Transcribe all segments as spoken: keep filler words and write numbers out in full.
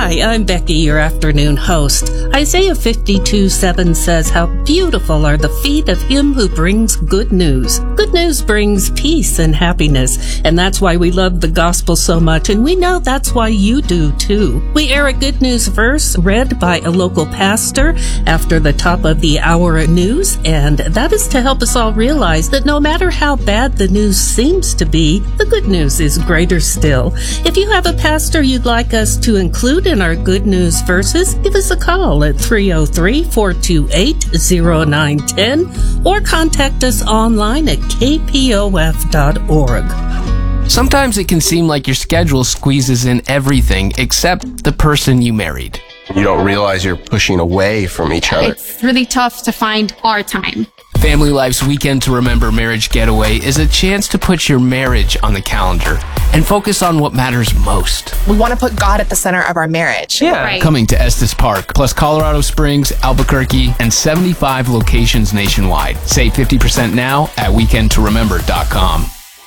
Hi, I'm Becky, your afternoon host. Isaiah fifty-two seven says, "How beautiful are the feet of him who brings good news." Good news brings peace and happiness, and that's why we love the gospel so much, and we know that's why you do too. We air a good news verse read by a local pastor after the top of the hour news, and that is to help us all realize that no matter how bad the news seems to be, the good news is greater still. If you have a pastor you'd like us to include in our good news verses, give us a call at three oh three, four two eight, oh nine one oh or contact us online at k p o f dot org. Sometimes it can seem like your schedule squeezes in everything except the person you married. You don't realize you're pushing away from each other. It's really tough to find our time. Family Life's Weekend to Remember Marriage Getaway is a chance to put your marriage on the calendar and focus on what matters most. We want to put God at the center of our marriage. Yeah. Right. Coming to Estes Park, plus Colorado Springs, Albuquerque, and seventy-five locations nationwide. Save fifty percent now at weekend to remember dot com.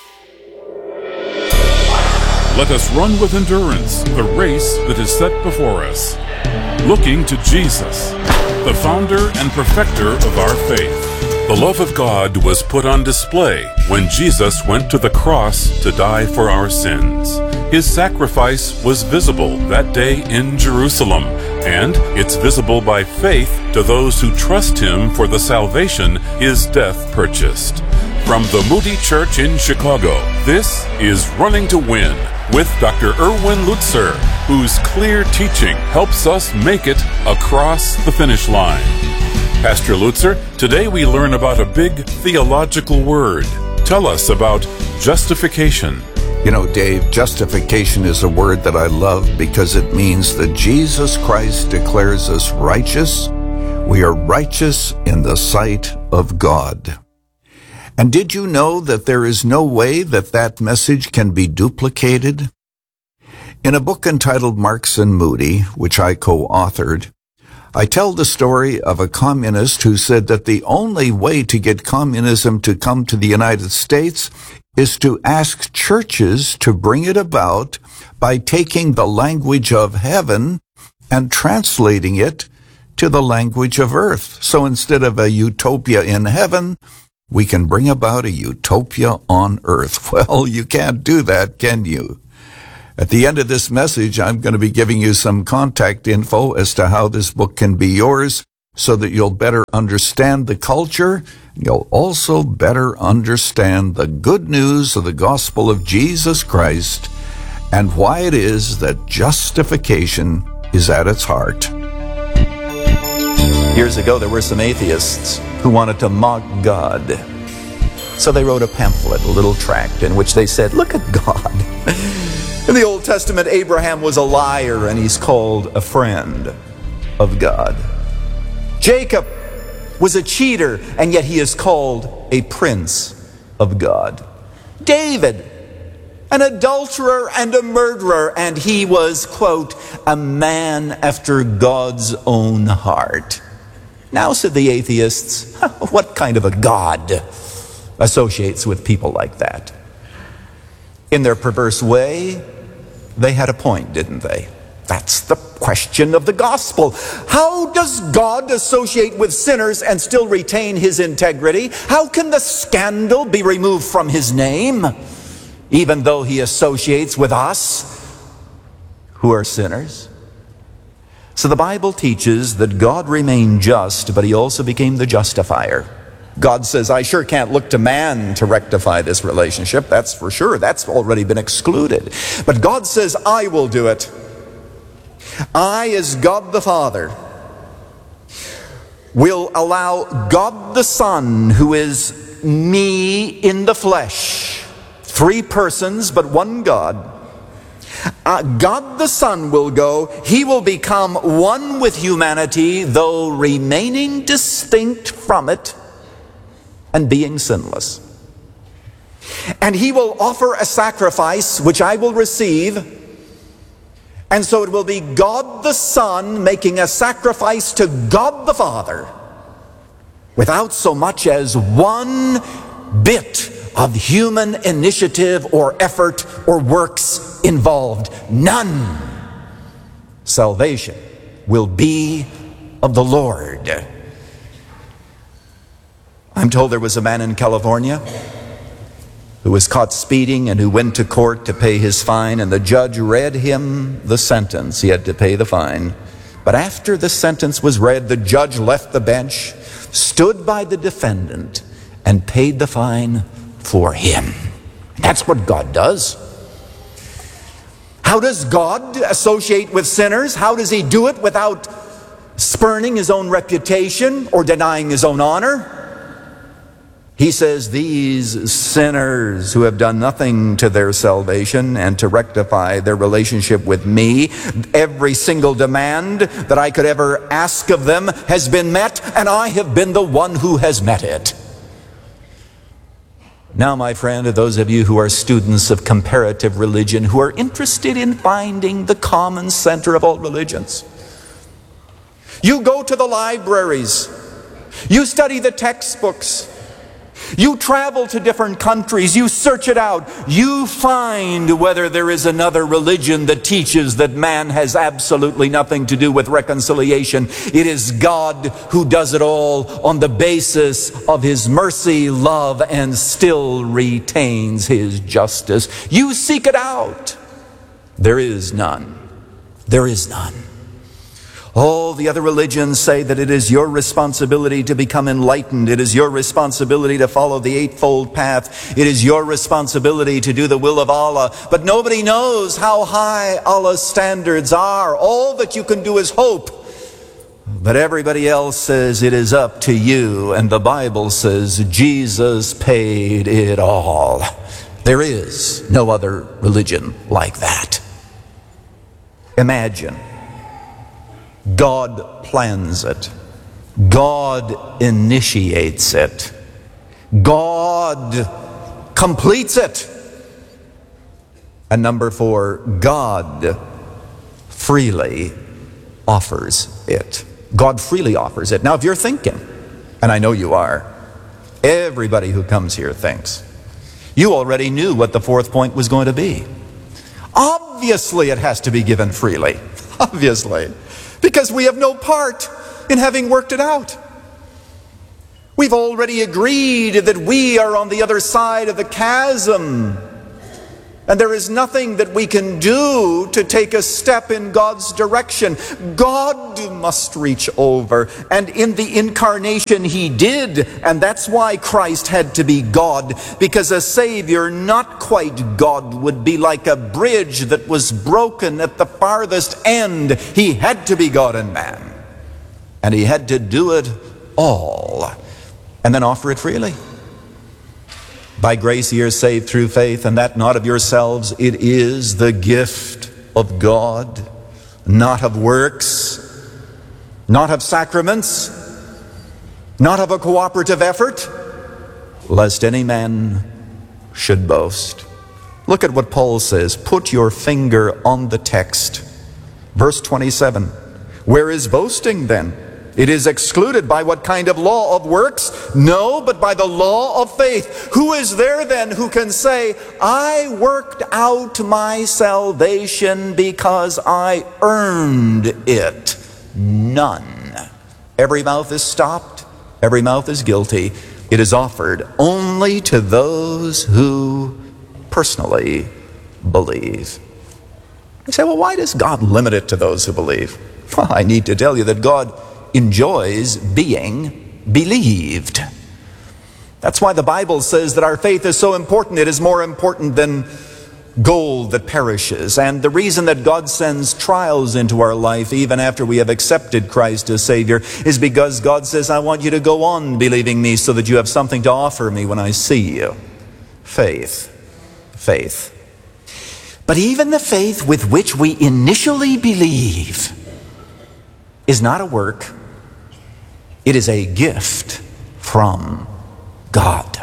Let us run with endurance the race that is set before us, looking to Jesus, the founder and perfecter of our faith. The love of God was put on display when Jesus went to the cross to die for our sins. His sacrifice was visible that day in Jerusalem, and it's visible by faith to those who trust Him for the salvation His death purchased. From the Moody Church in Chicago, this is Running to Win with Doctor Erwin Lutzer, whose clear teaching helps us make it across the finish line. Pastor Lutzer, today we learn about a big theological word. Tell us about justification. You know, Dave, justification is a word that I love because it means that Jesus Christ declares us righteous. We are righteous in the sight of God. And did you know that there is no way that that message can be duplicated? In a book entitled Marx and Moody, which I co-authored, I tell the story of a communist who said that the only way to get communism to come to the United States is to ask churches to bring it about by taking the language of heaven and translating it to the language of earth. So instead of a utopia in heaven, we can bring about a utopia on earth. Well, you can't do that, can you? At the end of this message, I'm going to be giving you some contact info as to how this book can be yours so that you'll better understand the culture. You'll also better understand the good news of the gospel of Jesus Christ and why it is that justification is at its heart. Years ago, there were some atheists who wanted to mock God. So they wrote a pamphlet, a little tract, in which they said, look at God. In the Old Testament, Abraham was a liar, and he's called a friend of God. Jacob was a cheater, and yet he is called a prince of God. David, an adulterer and a murderer, and he was, quote, a man after God's own heart. Now, said the atheists, what kind of a God associates with people like that? In their perverse way, they had a point, didn't they? That's the question of the gospel. How does God associate with sinners and still retain His integrity? How can the scandal be removed from His name, even though He associates with us who are sinners? So the Bible teaches that God remained just, but He also became the justifier. God says, I sure can't look to man to rectify this relationship. That's for sure. That's already been excluded. But God says, I will do it. I, as God the Father, will allow God the Son, who is me in the flesh, three persons but one God, Uh, God the Son will go. He will become one with humanity, though remaining distinct from it and being sinless. And He will offer a sacrifice which I will receive. And so it will be God the Son making a sacrifice to God the Father without so much as one bit of human initiative or effort or works involved. None. Salvation will be of the Lord. I'm told there was a man in California who was caught speeding and who went to court to pay his fine, and the judge read him the sentence. He had to pay the fine. But after the sentence was read, the judge left the bench, stood by the defendant, and paid the fine for him. That's what God does. How does God associate with sinners? How does he do it without spurning his own reputation or denying his own honor? He says, these sinners who have done nothing to their salvation and to rectify their relationship with me, every single demand that I could ever ask of them has been met, and I have been the one who has met it. Now, my friend, to those of you who are students of comparative religion, who are interested in finding the common center of all religions, you go to the libraries, you study the textbooks, you travel to different countries, you search it out, you find whether there is another religion that teaches that man has absolutely nothing to do with reconciliation. It is God who does it all on the basis of his mercy, love, and still retains his justice. You seek it out. There is none. There is none. All the other religions say that it is your responsibility to become enlightened. It is your responsibility to follow the eightfold path. It is your responsibility to do the will of Allah. But nobody knows how high Allah's standards are. All that you can do is hope. But everybody else says it is up to you. And the Bible says Jesus paid it all. There is no other religion like that. Imagine. God plans it. God initiates it. God completes it. And number four, God freely offers it. God freely offers it. Now, if you're thinking, and I know you are, everybody who comes here thinks, you already knew what the fourth point was going to be. Obviously, it has to be given freely. Obviously. Because we have no part in having worked it out. We've already agreed that we are on the other side of the chasm. And there is nothing that we can do to take a step in God's direction. God must reach over. And in the incarnation he did. And that's why Christ had to be God. Because a Savior not quite God would be like a bridge that was broken at the farthest end. He had to be God and man. And he had to do it all. And then offer it freely. By grace ye are saved through faith, and that not of yourselves. It is the gift of God, not of works, not of sacraments, not of a cooperative effort, lest any man should boast. Look at what Paul says. Put your finger on the text. Verse twenty-seven. Where is boasting then? It is excluded by what kind of law of works? No, but by the law of faith. Who is there then who can say, I worked out my salvation because I earned it? None. Every mouth is stopped. Every mouth is guilty. It is offered only to those who personally believe. You say, well, why does God limit it to those who believe? Well, I need to tell you that God enjoys being believed. That's why the Bible says that our faith is so important. It is more important than gold that perishes. And the reason that God sends trials into our life even after we have accepted Christ as Savior is because God says, I want you to go on believing me so that you have something to offer me when I see you. Faith. Faith. But even the faith with which we initially believe is not a work. It is a gift from God.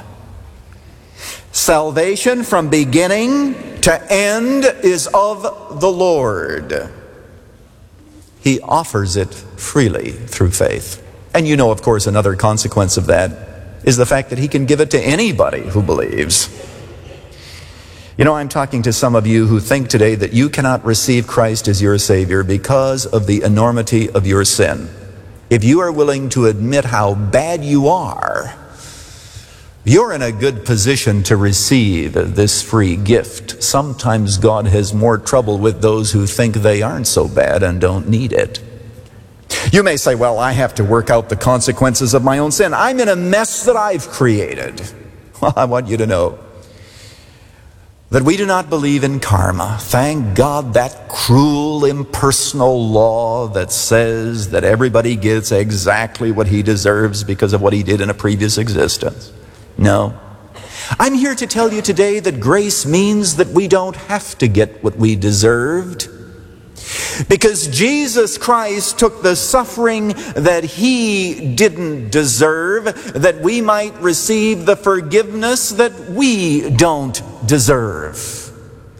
Salvation from beginning to end is of the Lord. He offers it freely through faith. And you know, of course, another consequence of that is the fact that he can give it to anybody who believes. You know, I'm talking to some of you who think today that you cannot receive Christ as your Savior because of the enormity of your sin. If you are willing to admit how bad you are, you're in a good position to receive this free gift. Sometimes God has more trouble with those who think they aren't so bad and don't need it. You may say, well, I have to work out the consequences of my own sin. I'm in a mess that I've created. Well, I want you to know that we do not believe in karma. Thank God, that cruel, impersonal law that says that everybody gets exactly what he deserves because of what he did in a previous existence. No. I'm here to tell you today that grace means that we don't have to get what we deserved, because Jesus Christ took the suffering that he didn't deserve, that we might receive the forgiveness that we don't deserve.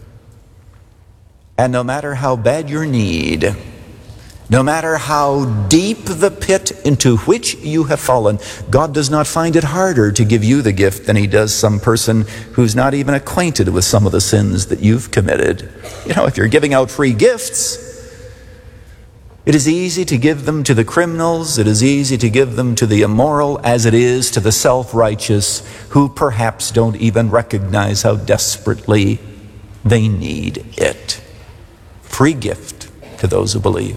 And no matter how bad your need, no matter how deep the pit into which you have fallen, God does not find it harder to give you the gift than he does some person who's not even acquainted with some of the sins that you've committed. You know, if you're giving out free gifts, it is easy to give them to the criminals, it is easy to give them to the immoral, as it is to the self-righteous who perhaps don't even recognize how desperately they need it. Free gift to those who believe.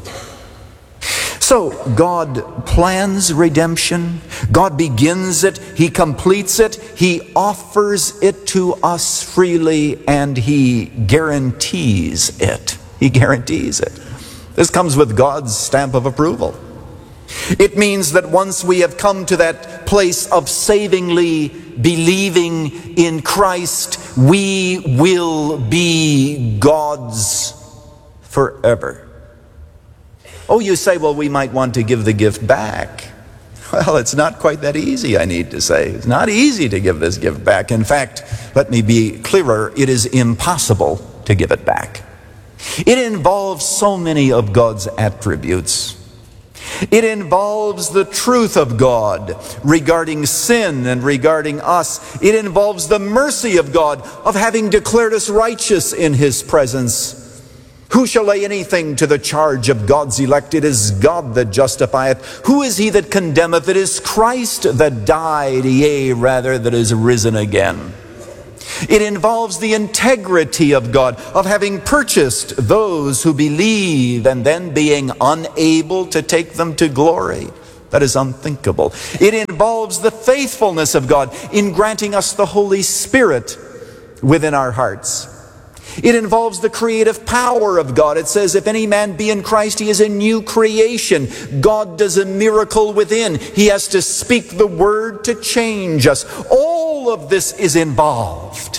So God plans redemption. God begins it. He completes it. He offers it to us freely, and he guarantees it. He guarantees it. This comes with God's stamp of approval. It means that once we have come to that place of savingly believing in Christ, we will be God's forever. Oh, you say, well, we might want to give the gift back. Well, it's not quite that easy, I need to say. It's not easy to give this gift back. In fact, let me be clearer, it is impossible to give it back. It involves so many of God's attributes. It involves the truth of God regarding sin and regarding us. It involves the mercy of God of having declared us righteous in his presence. Who shall lay anything to the charge of God's elect? It is God that justifieth. Who is he that condemneth? It is Christ that died, yea, rather, that is risen again. It involves the integrity of God, of having purchased those who believe and then being unable to take them to glory. That is unthinkable. It involves the faithfulness of God in granting us the Holy Spirit within our hearts. It involves the creative power of God. It says, if any man be in Christ, he is a new creation. God does a miracle within. He has to speak the word to change us. All of this is involved.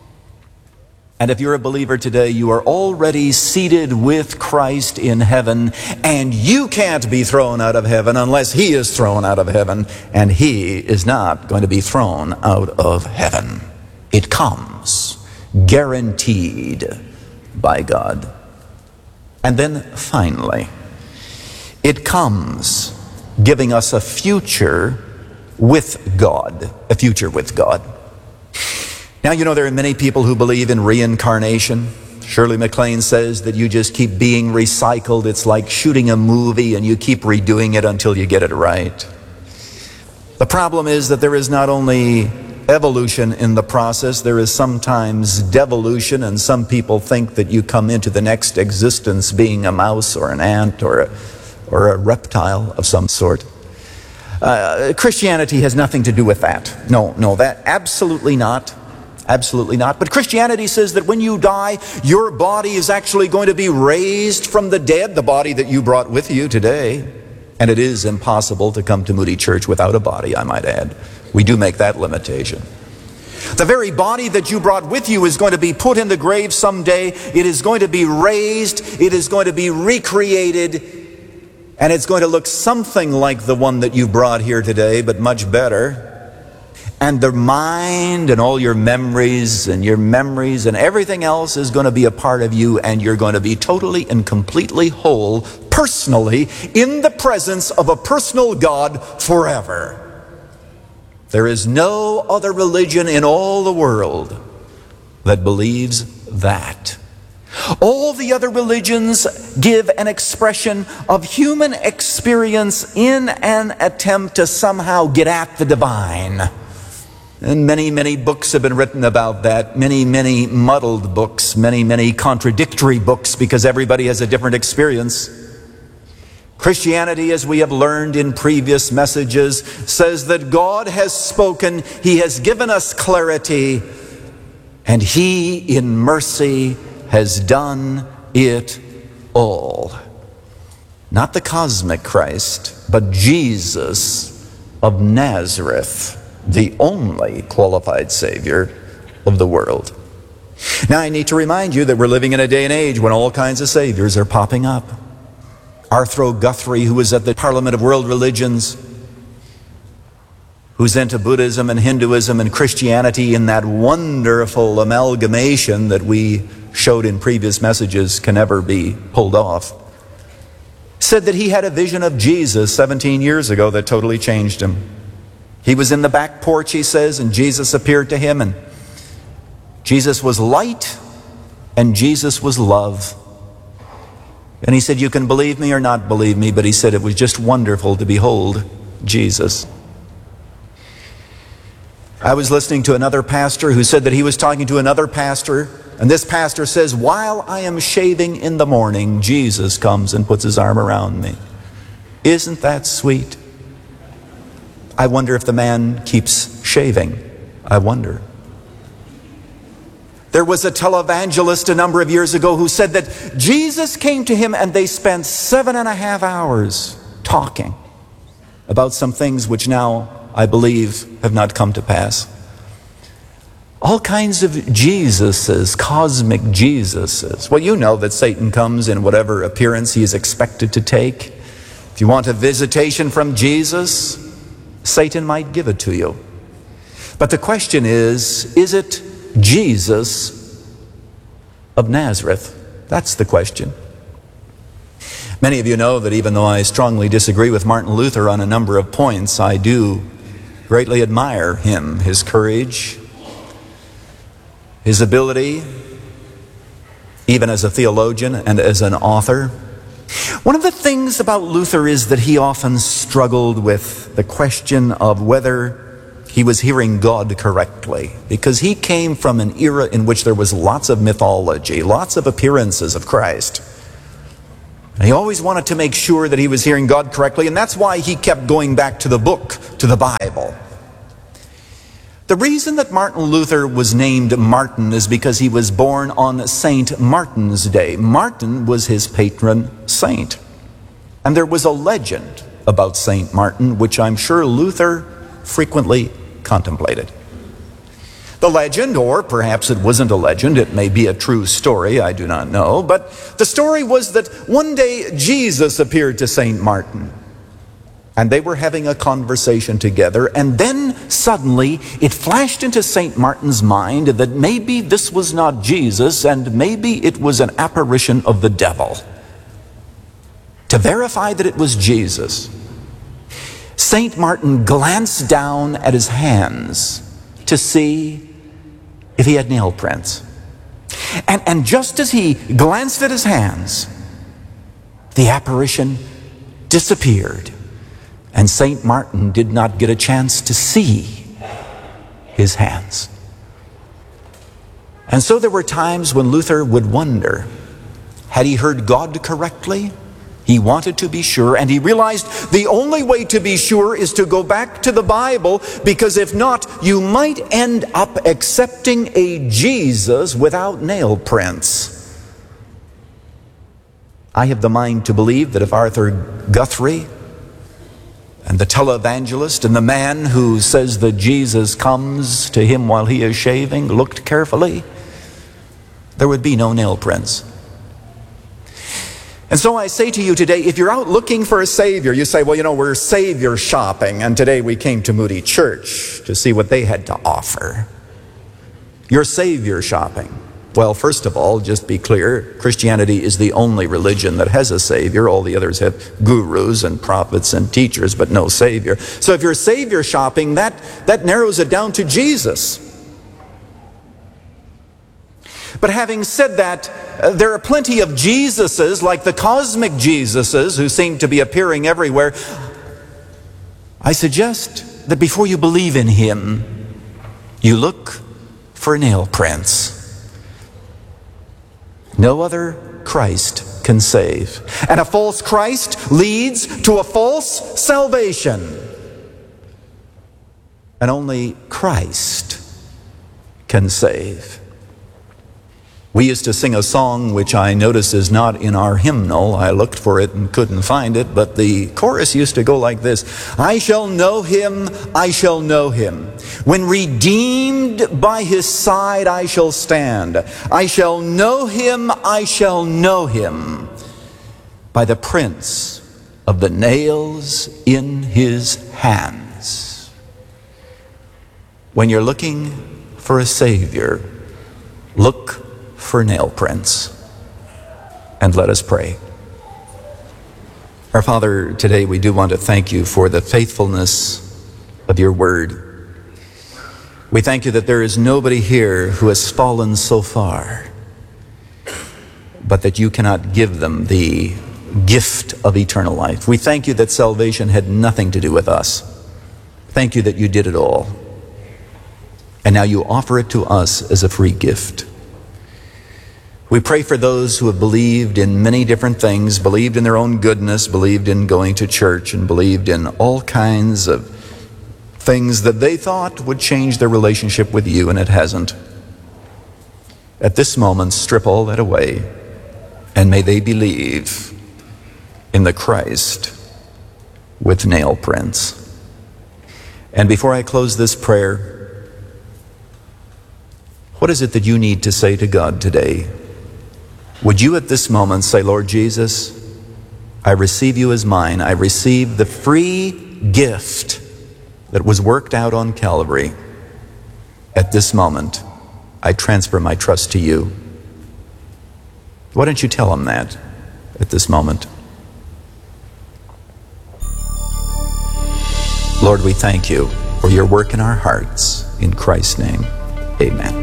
And if you're a believer today, you are already seated with Christ in heaven, and you can't be thrown out of heaven unless he is thrown out of heaven, and he is not going to be thrown out of heaven. It comes guaranteed by God. And then finally, it comes giving us a future with God, a future with God. Now, you know, there are many people who believe in reincarnation. Shirley MacLaine says that you just keep being recycled. It's like shooting a movie and you keep redoing it until you get it right. The problem is that there is not only evolution in the process, there is sometimes devolution, and some people think that you come into the next existence being a mouse or an ant or a, or a reptile of some sort. Uh, Christianity has nothing to do with that. No, no, that absolutely not. Absolutely not. But Christianity says that when you die, your body is actually going to be raised from the dead, the body that you brought with you today. And it is impossible to come to Moody Church without a body, I might add. We do make that limitation. The very body that you brought with you is going to be put in the grave someday. It is going to be raised. It is going to be recreated. And it's going to look something like the one that you brought here today, but much better. And the mind and all your memories and your memories and everything else is going to be a part of you, and you're going to be totally and completely whole, personally, in the presence of a personal God forever. There is no other religion in all the world that believes that. All the other religions give an expression of human experience in an attempt to somehow get at the divine. And many, many books have been written about that. Many, many muddled books, many, many contradictory books, because everybody has a different experience. Christianity, as we have learned in previous messages, says that God has spoken, He has given us clarity, and He, in mercy, has done it all. Not the cosmic Christ, but Jesus of Nazareth, the only qualified Savior of the world. Now, I need to remind you that we're living in a day and age when all kinds of saviors are popping up. Arthur Guthrie, who was at the Parliament of World Religions, who's into Buddhism and Hinduism and Christianity in that wonderful amalgamation that we showed in previous messages can never be pulled off, said that he had a vision of Jesus seventeen years ago that totally changed him. He was in the back porch, he says, and Jesus appeared to him, and Jesus was light and Jesus was love. And he said, you can believe me or not believe me, but he said it was just wonderful to behold Jesus. I was listening to another pastor who said that he was talking to another pastor, and this pastor says, while I am shaving in the morning, Jesus comes and puts his arm around me. Isn't that sweet? I wonder if the man keeps shaving. I wonder. There was a televangelist a number of years ago who said that Jesus came to him and they spent seven and a half hours talking about some things which now, I believe, have not come to pass. All kinds of Jesuses, cosmic Jesuses. Well, you know that Satan comes in whatever appearance he is expected to take. If you want a visitation from Jesus, Satan might give it to you. But the question is, is it Jesus of Nazareth? That's the question. Many of you know that even though I strongly disagree with Martin Luther on a number of points, I do greatly admire him, his courage, his ability, even as a theologian and as an author. One of the things about Luther is that he often struggled with the question of whether he was hearing God correctly, because he came from an era in which there was lots of mythology, lots of appearances of Christ. And he always wanted to make sure that he was hearing God correctly, and that's why he kept going back to the book, to the Bible. The reason that Martin Luther was named Martin is because he was born on Saint Martin's Day. Martin was his patron saint. And there was a legend about Saint Martin, which I'm sure Luther frequently contemplated. The legend, or perhaps it wasn't a legend, it may be a true story, I do not know, but the story was that one day Jesus appeared to Saint Martin, and they were having a conversation together, and then suddenly it flashed into Saint Martin's mind that maybe this was not Jesus, and maybe it was an apparition of the devil. To verify that it was Jesus, Saint Martin glanced down at his hands to see if he had nail prints. And, and just as he glanced at his hands, the apparition disappeared. And Saint Martin did not get a chance to see his hands. And so there were times when Luther would wonder, had he heard God correctly? He wanted to be sure, and he realized the only way to be sure is to go back to the Bible, because if not, you might end up accepting a Jesus without nail prints. I have the mind to believe that if Arthur Guthrie and the televangelist and the man who says that Jesus comes to him while he is shaving looked carefully, there would be no nail prints. And so I say to you today, if you're out looking for a Savior, you say, well, you know, we're Savior shopping, and today we came to Moody Church to see what they had to offer. You're Savior shopping. Well, first of all, just be clear, Christianity is the only religion that has a Savior. All the others have gurus and prophets and teachers, but no Savior. So if you're Savior shopping, that, that narrows it down to Jesus. But having said that, uh, there are plenty of Jesuses, like the cosmic Jesuses, who seem to be appearing everywhere. I suggest that before you believe in him, you look for nail prints. No other Christ can save. And a false Christ leads to a false salvation. And only Christ can save. We used to sing a song which I notice is not in our hymnal. I looked for it and couldn't find it, but the chorus used to go like this. I shall know him, I shall know him. When redeemed by his side I shall stand. I shall know him, I shall know him. By the prints of the nails in his hands. When you're looking for a Savior, look for nail prints. And let us pray. Our Father, today we do want to thank you for the faithfulness of your word. We thank you that there is nobody here who has fallen so far, but that you cannot give them the gift of eternal life. We thank you that salvation had nothing to do with us. Thank you that you did it all. And now you offer it to us as a free gift. We pray for those who have believed in many different things, believed in their own goodness, believed in going to church, and believed in all kinds of things that they thought would change their relationship with you, and it hasn't. At this moment, strip all that away, and may they believe in the Christ with nail prints. And before I close this prayer, what is it that you need to say to God today? Would you at this moment say, Lord Jesus, I receive you as mine. I receive the free gift that was worked out on Calvary. At this moment, I transfer my trust to you. Why don't you tell him that at this moment? Lord, we thank you for your work in our hearts. In Christ's name, amen.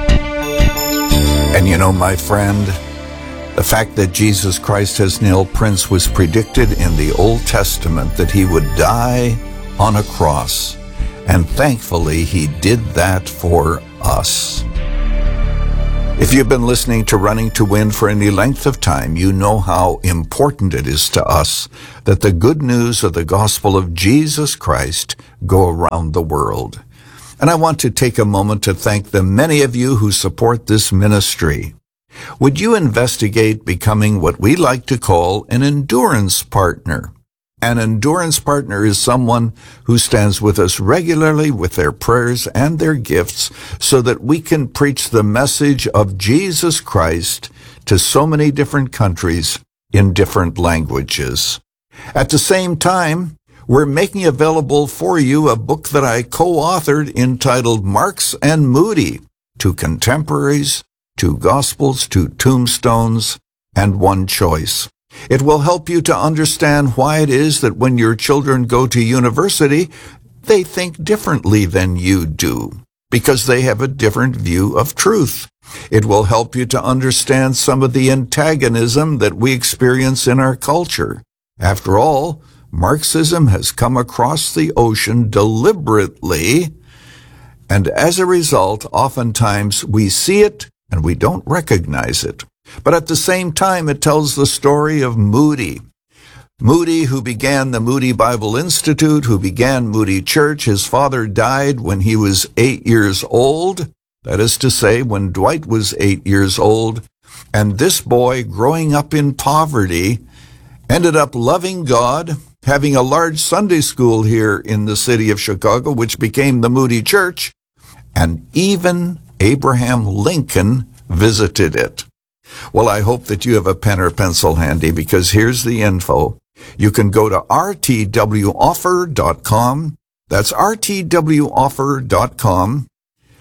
And you know, my friend, the fact that Jesus Christ has nail prints was predicted in the Old Testament, that he would die on a cross. And thankfully, he did that for us. If you've been listening to Running to Win for any length of time, you know how important it is to us that the good news of the gospel of Jesus Christ go around the world. And I want to take a moment to thank the many of you who support this ministry. Would you investigate becoming what we like to call an endurance partner? An endurance partner is someone who stands with us regularly with their prayers and their gifts so that we can preach the message of Jesus Christ to so many different countries in different languages. At the same time, we're making available for you a book that I co-authored entitled Marks and Moody, Two Contemporaries, Two Gospels, Two Tombstones, and One Choice. It will help you to understand why it is that when your children go to university, they think differently than you do, because they have a different view of truth. It will help you to understand some of the antagonism that we experience in our culture. After all, Marxism has come across the ocean deliberately, and as a result, oftentimes we see it and we don't recognize it. But at the same time, it tells the story of Moody. Moody, who began the Moody Bible Institute, who began Moody Church. His father died when he was eight years old. That is to say, when Dwight was eight years old. And this boy, growing up in poverty, ended up loving God, having a large Sunday school here in the city of Chicago, which became the Moody Church. And even Abraham Lincoln visited it. Well, I hope that you have a pen or pencil handy, because here's the info. You can go to r t w offer dot com. That's r t w offer dot com.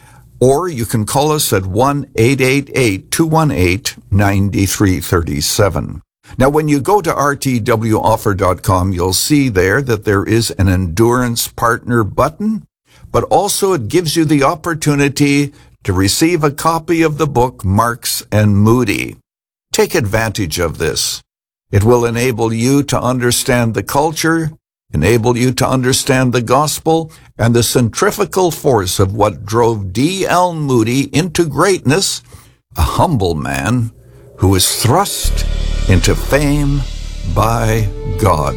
Or you can call us at one eight eight eight, two one eight, nine three three seven. Now, when you go to r t w offer dot com, you'll see there that there is an endurance partner button, but also it gives you the opportunity to receive a copy of the book Marks and Moody. Take advantage of this. It will enable you to understand the culture, enable you to understand the gospel, and the centrifugal force of what drove D L Moody into greatness, a humble man who was thrust into fame by God.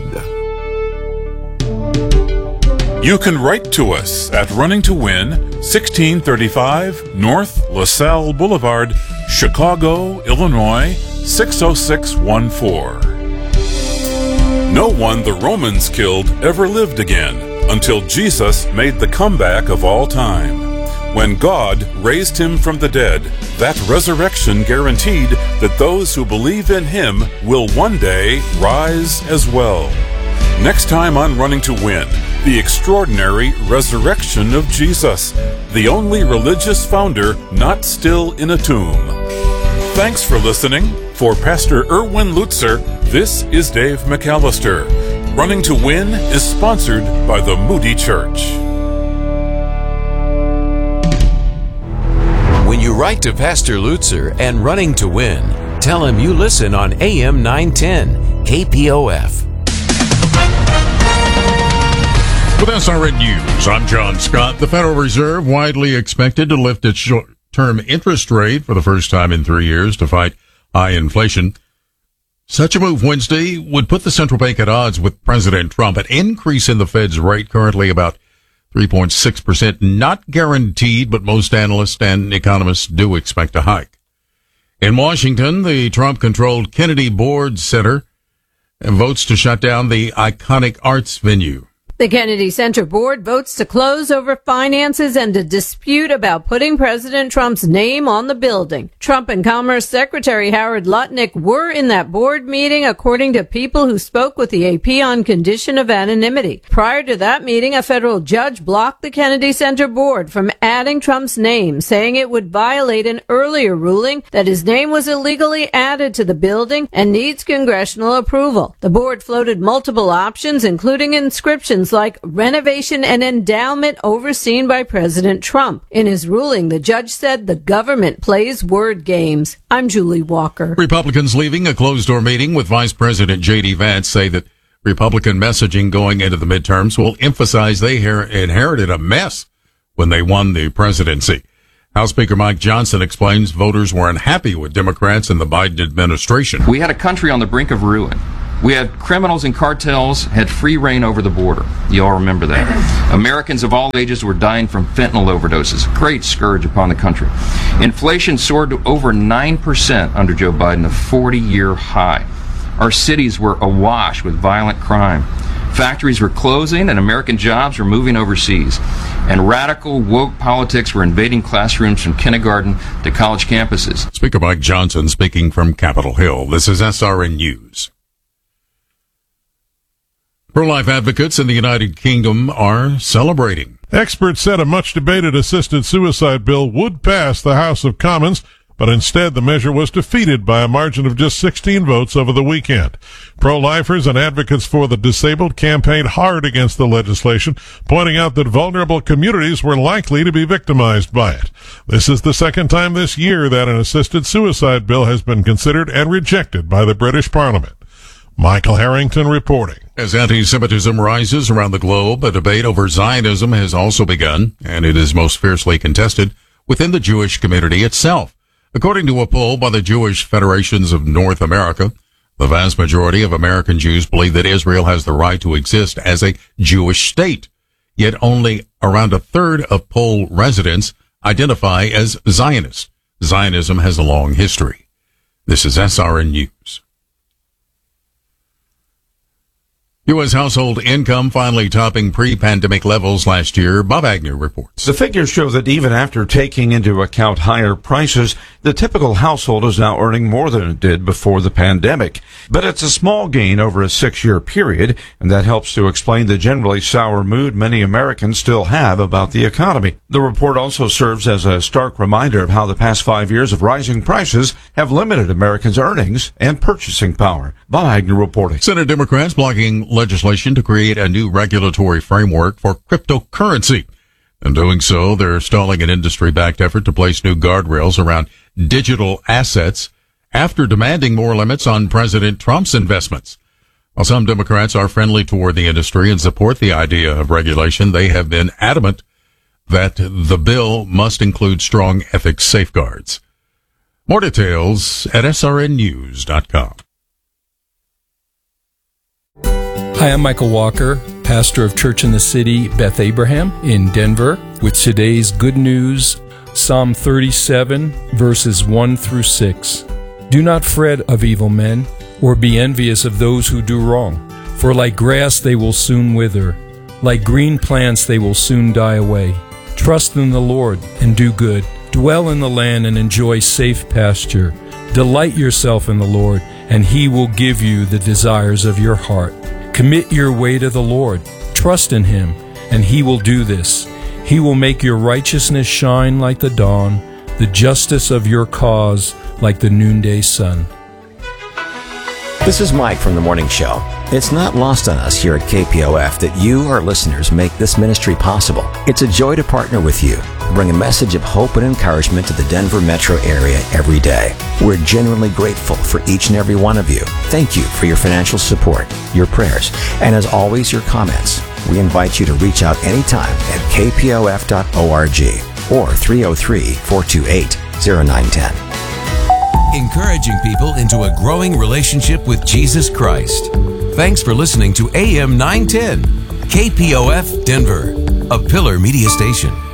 You can write to us at Running to Win, sixteen thirty-five North LaSalle Boulevard, Chicago, Illinois, six oh six one four. No one the Romans killed ever lived again until Jesus made the comeback of all time. When God raised him from the dead, that resurrection guaranteed that those who believe in him will one day rise as well. Next time on Running to Win, the extraordinary resurrection of Jesus, the only religious founder not still in a tomb. Thanks for listening. For Pastor Erwin Lutzer, this is Dave McAllister. Running to Win is sponsored by the Moody Church. When you write to Pastor Lutzer and Running to Win, tell him you listen on A M nine ten K P O F. With S R N News, I'm John Scott. The Federal Reserve widely expected to lift its short-term interest rate for the first time in three years to fight high inflation. Such a move Wednesday would put the central bank at odds with President Trump. An increase in the Fed's rate, currently about three point six percent, not guaranteed, but most analysts and economists do expect a hike. In Washington, the Trump-controlled Kennedy Board Center votes to shut down the iconic arts venue. The Kennedy Center Board votes to close over finances and a dispute about putting President Trump's name on the building. Trump and Commerce Secretary Howard Lutnick were in that board meeting, according to people who spoke with the A P on condition of anonymity. Prior to that meeting, a federal judge blocked the Kennedy Center Board from adding Trump's name, saying it would violate an earlier ruling that his name was illegally added to the building and needs congressional approval. The board floated multiple options, including inscriptions like renovation and endowment overseen by President Trump. In his ruling, the judge said the government plays word games. I'm Julie Walker. Republicans leaving a closed-door meeting with Vice President J D Vance say that Republican messaging going into the midterms will emphasize they inherited a mess when they won the presidency. House Speaker Mike Johnson explains voters were unhappy with Democrats and the Biden administration. We had a country on the brink of ruin. We had criminals and cartels had free reign over the border. You all remember that. Americans of all ages were dying from fentanyl overdoses, a great scourge upon the country. Inflation soared to over nine percent under Joe Biden, a forty-year high. Our cities were awash with violent crime. Factories were closing and American jobs were moving overseas. And radical woke politics were invading classrooms from kindergarten to college campuses. Speaker Mike Johnson speaking from Capitol Hill. This is S R N News. Pro-life advocates in the United Kingdom are celebrating. Experts said a much-debated assisted suicide bill would pass the House of Commons, but instead the measure was defeated by a margin of just sixteen votes over the weekend. Pro-lifers and advocates for the disabled campaigned hard against the legislation, pointing out that vulnerable communities were likely to be victimized by it. This is the second time this year that an assisted suicide bill has been considered and rejected by the British Parliament. Michael Harrington reporting. As anti-Semitism rises around the globe, a debate over Zionism has also begun, and it is most fiercely contested within the Jewish community itself. According to a poll by the Jewish Federations of North America, the vast majority of American Jews believe that Israel has the right to exist as a Jewish state. Yet only around a third of poll residents identify as Zionist. Zionism has a long history. This is S R N News. U S household income finally topping pre-pandemic levels last year. Bob Agnew reports. The figures show that even after taking into account higher prices, the typical household is now earning more than it did before the pandemic. But it's a small gain over a six-year period, and that helps to explain the generally sour mood many Americans still have about the economy. The report also serves as a stark reminder of how the past five years of rising prices have limited Americans' earnings and purchasing power. Bob Agnew reporting. Senate Democrats blocking legislation to create a new regulatory framework for cryptocurrency. In doing so, they're stalling an industry-backed effort to place new guardrails around digital assets after demanding more limits on President Trump's investments. While some Democrats are friendly toward the industry and support the idea of regulation, they have been adamant that the bill must include strong ethics safeguards. More details at S R N news dot com. Hi, I'm Michael Walker, pastor of Church in the City, Beth Abraham in Denver, with today's good news, Psalm thirty-seven, verses one through six. Do not fret of evil men, or be envious of those who do wrong, for like grass they will soon wither, like green plants they will soon die away. Trust in the Lord and do good. Dwell in the land and enjoy safe pasture. Delight yourself in the Lord, and He will give you the desires of your heart. Commit your way to the Lord. Trust in Him, and He will do this. He will make your righteousness shine like the dawn, the justice of your cause like the noonday sun. This is Mike from The Morning Show. It's not lost on us here at K P O F that you, our listeners, make this ministry possible. It's a joy to partner with you, bring a message of hope and encouragement to the Denver metro area every day. We're genuinely grateful for each and every one of you. Thank you for your financial support, your prayers, and as always, your comments. We invite you to reach out anytime at k p o f dot org or three oh three, four two eight, oh nine one oh. Encouraging people into a growing relationship with Jesus Christ. Thanks for listening to A M nine ten, K P O F Denver, a Pillar Media station.